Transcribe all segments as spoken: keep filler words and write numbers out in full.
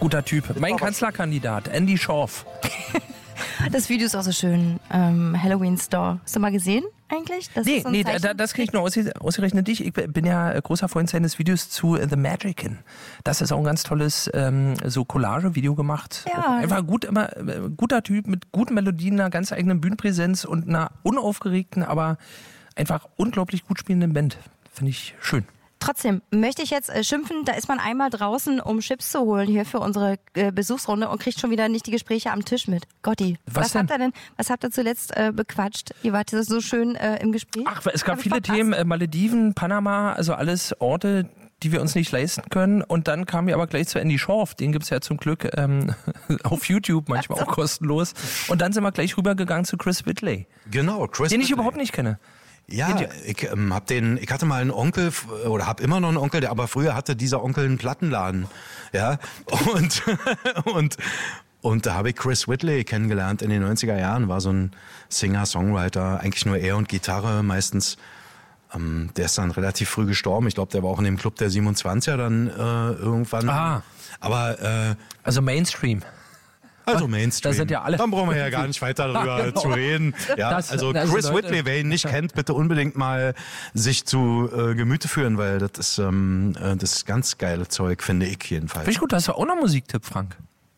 Guter Typ. Mein Kanzlerkandidat, Andy Schorf. Das Video ist auch so schön. Ähm, Halloween Store. Hast du mal gesehen eigentlich? Das nee, ist so ein nee da, das kriege ich nur ausge- ausgerechnet dich. Ich bin ja großer Freund seines Videos zu The Magician. Das ist auch ein ganz tolles ähm, so Collage-Video gemacht. Ja. Einfach gut, immer äh, guter Typ mit guten Melodien, einer ganz eigenen Bühnenpräsenz und einer unaufgeregten, aber einfach unglaublich gut spielenden Band. Finde ich schön. Trotzdem möchte ich jetzt äh, schimpfen, da ist man einmal draußen, um Chips zu holen hier für unsere äh, Besuchsrunde und kriegt schon wieder nicht die Gespräche am Tisch mit. Gotti, was, was denn? habt ihr denn, was habt ihr zuletzt äh, bequatscht? Ihr wart ja so schön äh, im Gespräch. Ach, es gab Hab viele verpasst. Themen, äh, Malediven, Panama, also alles Orte, die wir uns nicht leisten können. Und dann kamen wir aber gleich zu Andy Schorf, den gibt's ja zum Glück ähm, auf YouTube, manchmal Ach so. auch kostenlos. Und dann sind wir gleich rübergegangen zu Chris Whitley, Genau, Chris den ich Whitley. überhaupt nicht kenne. Ja, ich ähm, hab den, ich hatte mal einen Onkel f- oder hab immer noch einen Onkel, der aber früher hatte dieser Onkel einen Plattenladen, ja und und und da habe ich Chris Whitley kennengelernt in den neunziger Jahren, war so ein Singer-Songwriter, eigentlich nur er und Gitarre meistens. Ähm, der ist dann relativ früh gestorben. Ich glaube, der war auch in dem Club der siebenundzwanziger dann äh, irgendwann. Ah. Aber äh, Also Mainstream. also Mainstream. Da sind ja alle- Dann brauchen wir ja gar nicht weiter darüber Ja, genau. zu reden. Ja, Das- also das Chris sind Leute- Whitley, wer ihn nicht kennt, bitte unbedingt mal sich zu äh, Gemüte führen, weil das ist ähm, äh, das ist ganz geile Zeug, finde ich jedenfalls. Finde ich gut, hast du auch noch Musiktipp, Frank?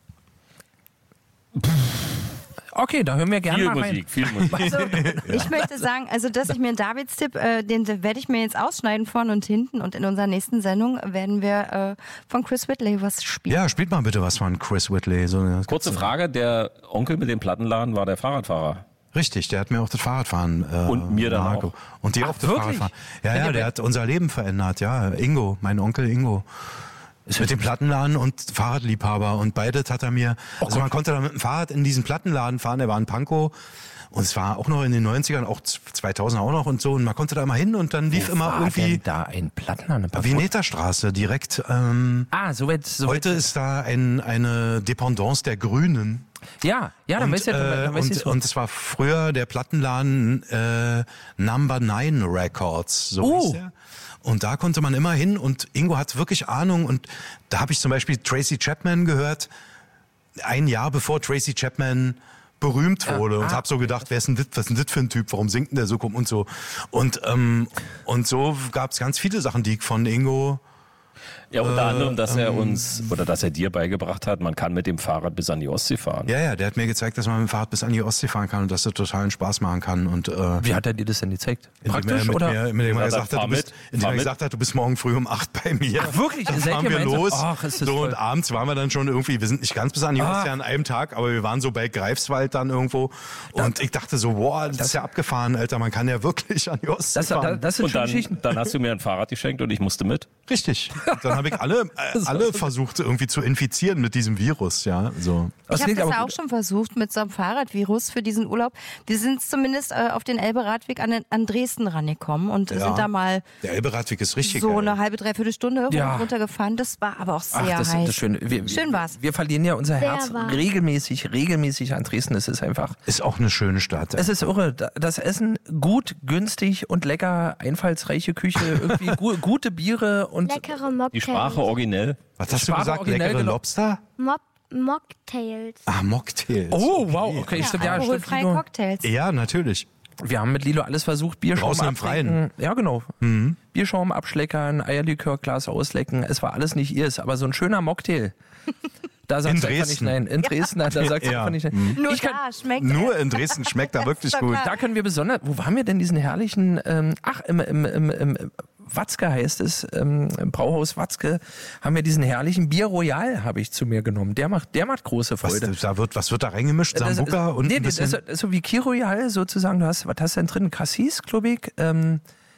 Okay, da hören wir gerne Viel mal rein. Musik, viel Musik. Also, ich möchte sagen, also dass ich mir einen Davids-Tipp, äh, den werde ich mir jetzt ausschneiden vorne und hinten und in unserer nächsten Sendung werden wir äh, von Chris Whitley was spielen. Ja, spielt mal bitte was von Chris Whitley. So eine Kurze Frage, der Onkel mit dem Plattenladen war der Fahrradfahrer. Richtig, der hat mir auch das Fahrradfahren äh, Und mir dann nahe- auch. Und dir Ach, auch das wirklich? Fahrradfahren. Ja, ja, Ja, der hat unser Leben verändert, ja. Ingo, mein Onkel Ingo. Ist mit dem Plattenladen und Fahrradliebhaber und beides hat er mir, also man konnte da mit dem Fahrrad in diesen Plattenladen fahren, der war in Pankow und es war auch noch in den neunzigern, auch zweitausend auch noch und so und man konnte da immer hin und dann lief Wo immer war irgendwie denn da ein Plattenladen? Veneterstraße direkt, ähm, Ah, so weit. So heute weit. ist da ein, eine Dependance der Grünen. Ja, ja, dann und, weißt du ja, äh, dann weißt und, du's. und es war früher der Plattenladen äh, Number Nine Records, so Oh. hieß der. Und da konnte man immer hin und Ingo hat wirklich Ahnung und da habe ich zum Beispiel Tracy Chapman gehört, ein Jahr bevor Tracy Chapman berühmt wurde und ah. habe so gedacht, wer ist denn das, was ist denn das für ein Typ, warum singt denn der so und so. Und, ähm, und so gab es ganz viele Sachen, die ich von Ingo... Ja, unter Äh, anderem, dass ähm, er uns, oder dass er dir beigebracht hat, man kann mit dem Fahrrad bis an die Ostsee fahren. Ja, ja, der hat mir gezeigt, dass man mit dem Fahrrad bis an die Ostsee fahren kann und dass das totalen Spaß machen kann. Und, äh, Wie hat er dir das denn gezeigt? indem Praktisch er mit oder? Mir, mit dem er Sagt er, gesagt hat, fahr du bist, mit, indem fahr er mit. gesagt hat, du bist morgen früh um acht bei mir. Ach, wirklich? Dann Seid fahren ihr wir gemeinsam? los. Ach, ist das so toll. und abends waren wir dann schon irgendwie, wir sind nicht ganz bis an die Ah. Ostsee an einem Tag, aber wir waren so bei Greifswald dann irgendwo. Und ich dachte so, boah, das, ist ja abgefahren, Alter, man kann ja wirklich an die Ostsee Das, das, fahren. das sind Und schon dann, Geschichten. dann hast du mir ein Fahrrad geschenkt und ich musste mit. Richtig. Und dann habe ich alle, äh, alle versucht irgendwie zu infizieren mit diesem Virus, ja. So. Das Ich habe klingt das aber auch gut. schon versucht mit so einem Fahrradvirus für diesen Urlaub. Wir sind zumindest äh, auf den Elbe-Radweg an, den- an Dresden rangekommen und Ja. sind da mal Der Elbe-Radweg ist richtig so geil. eine halbe, dreiviertel Stunde Ja. runtergefahren. Das war aber auch sehr Ach, das, heiß. das ist schön. Wir, Schön war's. Wir verlieren ja unser Herz warm. regelmäßig, regelmäßig an Dresden. Es ist einfach, Ist auch eine schöne Stadt. es ist irre. Das Essen gut, günstig und lecker, einfallsreiche Küche, irgendwie gu gute Biere und Leckere Die Mocktails. Sprache originell. Was hast du Sprache gesagt? originell Leckere genommen. Lobster? Mock Mocktails. Ah, Mocktails. Oh, wow, okay, stimmt, ja, stimmt. Alkoholfreie Lilo. Cocktails. Ja, natürlich. Wir haben mit Lilo alles versucht, Bierschaum Draußen im abschlecken. Ja, genau. Bierschaum abschleckern, Eierlikörglas auslecken. Es war alles nicht ihrs, aber so ein schöner Mocktail. Da sagt In sie einfach nicht Dresden. nein. In Dresden, da sagt sie Ja. einfach nicht nein. Nur Ich kann, da schmeckt Nur in Dresden schmeckt er wirklich doch gut. klar. da können wir besonders. Wo waren wir denn diesen herrlichen? Ähm, ach, im, im, im, im Watzke heißt es, ähm, im Brauhaus Watzke haben wir diesen herrlichen Bier Royal, habe ich zu mir genommen. Der macht, der macht große Was, Freude. da wird, was wird da reingemischt? Das- Sambuca und nee, ein das bisschen... ist, das ist so wie Kir Royal sozusagen. Du hast, was hast du denn drin? Cassis, glaube ich. Ähm,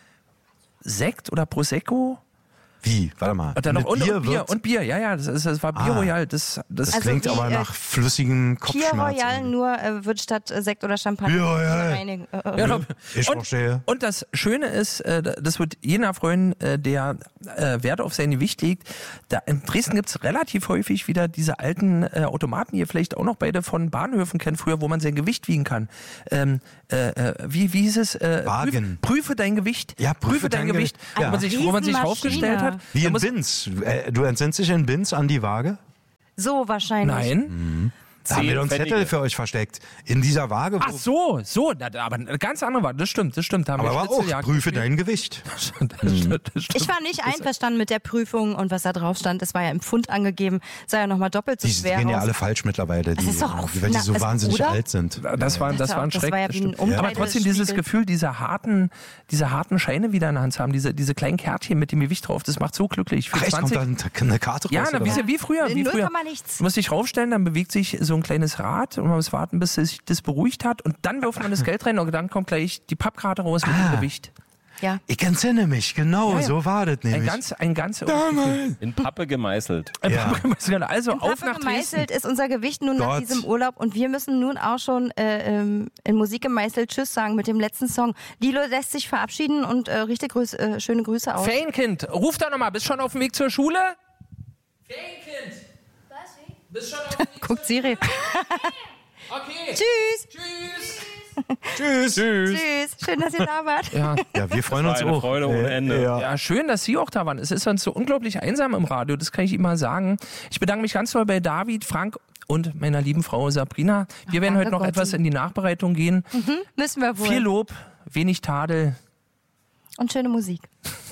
Sekt oder Prosecco? Wie? Warte mal. Und dann noch Mit und, und Bier wird- und Bier. Ja, ja, das, ist, das war Bier Ah. Royal. Das, das, Das Also klingt wie, aber äh, nach flüssigem Kier Kopfschmerz. Royal nur äh, wird statt äh, Sekt oder Champagner. Bier Royal. reine, äh, äh, Ja, genau. Ich und, verstehe. und das Schöne ist, äh, das wird jener freuen, äh, der äh, Wert auf sein Gewicht legt. Da in Dresden gibt's relativ häufig wieder diese alten äh, Automaten, die ihr vielleicht auch noch beide von Bahnhöfen kennt früher, wo man sein Gewicht wiegen kann. Ähm, äh, äh, wie, wie hieß es? Äh, Wagen. Prüfe, prüfe dein Gewicht. Ja, prüfe dein dein Gewicht. Ge- Wo, man sich, wo man sich Riesenmaschine. aufgestellt hat. Wie Da in muss- Binz. Äh, Du entsinnst dich in Binz an die Waage? So wahrscheinlich. Nein. Da haben wir doch einen Pfennige. Zettel für euch versteckt. In dieser Waage. Ach so, so, na, aber eine ganz andere war. Das stimmt, das stimmt. Da haben aber wir war auch, Schnitzeljagd prüfe gespielt. dein Gewicht. Das stimmt, das stimmt. Ich war nicht einverstanden mit der Prüfung und was da drauf stand. Es war ja im Pfund angegeben. Sah ja nochmal doppelt so Die schwer gehen ja aus. alle falsch mittlerweile, die, ist doch auch- weil die na, so also, wahnsinnig oder? alt sind. Das war, das Das war ein das Schreck. war ja das wie ein stimmt. Umkleidespiegel. Aber trotzdem dieses Gefühl, diese harten, diese harten Scheine wieder in der Hand zu haben, diese, diese kleinen Kärtchen mit dem Gewicht drauf, das macht so glücklich. Für Ach echt, kommt zwanzig da eine Karte raus? Ja, na, oder wie, was? wie früher. Wie Null früher. Komma nichts. Du musst dich raufstellen, dann bewegt sich so ein kleines Rad und man muss warten, bis sich das beruhigt hat und dann wirft man das Geld rein und dann kommt gleich die Pappkarte raus mit Ah. dem Gewicht. Ja. Ich entsinne mich, genau, Ja, ja. so war das Ein nämlich. ganz, ein ganz Damals. In Pappe gemeißelt. Ja. Also In auf Pappe nach Dresden. gemeißelt ist unser Gewicht nun nach Gott. diesem Urlaub und wir müssen nun auch schon äh, ähm, in Musik gemeißelt Tschüss sagen mit dem letzten Song. Lilo lässt sich verabschieden und äh, richtig grüß, äh, schöne Grüße aus. Feenkind, ruf da nochmal, bist schon auf dem Weg zur Schule? Feenkind, bist schon auf dem Weg Guckt Siri. Okay. Tschüss. Tschüss. Tschüss. Tschüss. Schön, dass ihr da wart. Ja. Ja, wir freuen war uns eine auch. Freude ohne Ende. Ja. Ja, schön, dass Sie auch da waren. Es ist sonst so unglaublich einsam im Radio, das kann ich Ihnen mal sagen. Ich bedanke mich ganz doll bei David, Frank und meiner lieben Frau Sabrina. Wir werden danke heute noch Gott. etwas in die Nachbereitung gehen. Müssen wir wohl. Viel Lob, wenig Tadel. Und schöne Musik.